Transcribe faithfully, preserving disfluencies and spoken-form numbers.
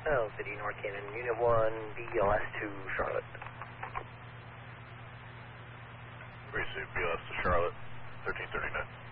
L City, North Cannon, Unit one, B L S to Charlotte. Receive B L S to Charlotte, thirteen thirty-nine.